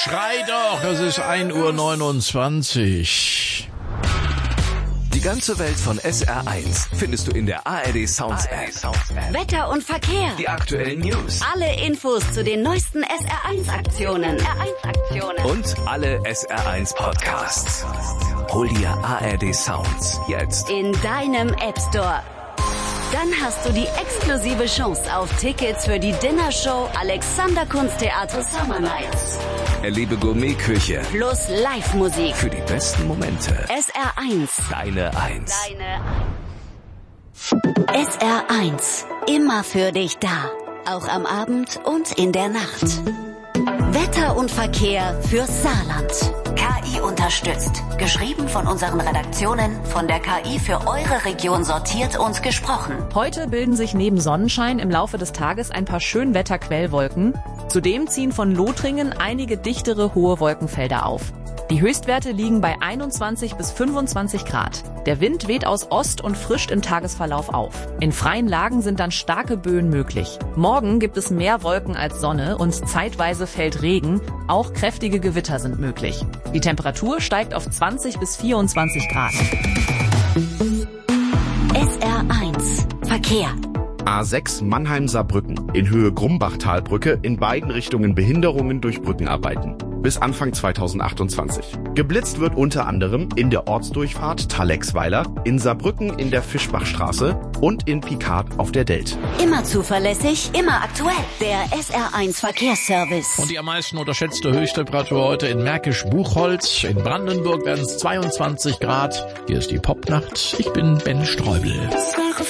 schrei doch, es ist 1:29 Uhr. Die ganze Welt von SR1 findest du in der ARD Sounds App. Wetter und Verkehr. Die aktuellen News. Alle Infos zu den neuesten SR1-Aktionen. Und alle SR1 Podcasts. Hol dir ARD Sounds jetzt in deinem App Store. Dann hast du die exklusive Chance auf Tickets für die Dinnershow Alexander Kunsttheater Summer Nights. Erlebe Gourmetküche Plus Live-Musik. für die besten Momente. SR1. Deine Eins. SR1. Immer für dich da. Auch am Abend und in der Nacht. Wetter und Verkehr fürs Saarland. KI unterstützt. Geschrieben von unseren Redaktionen, von der KI für eure Region sortiert und gesprochen. Heute bilden sich neben Sonnenschein im Laufe des Tages ein paar Schönwetterquellwolken. Zudem ziehen von Lothringen einige dichtere hohe Wolkenfelder auf. Die Höchstwerte liegen bei 21 bis 25 Grad. Der Wind weht aus Ost und frischt im Tagesverlauf auf. In freien Lagen sind dann starke Böen möglich. Morgen gibt es mehr Wolken als Sonne und zeitweise fällt Regen. Auch kräftige Gewitter sind möglich. Die Temperatur steigt auf 20 bis 24 Grad. SR1 Verkehr. A6 Mannheim-Saarbrücken in Höhe Grumbachtalbrücke in beiden Richtungen Behinderungen durch Brückenarbeiten. Bis Anfang 2028. Geblitzt wird unter anderem in der Ortsdurchfahrt Thalexweiler, in Saarbrücken in der Fischbachstraße und in Picard auf der Delt. Immer zuverlässig, immer aktuell. Der SR1 Verkehrsservice. Und die am meisten unterschätzte Höchsttemperatur heute in Märkisch-Buchholz. In Brandenburg werden es 22 Grad. Hier ist die Popnacht. Ich bin Ben Streubel.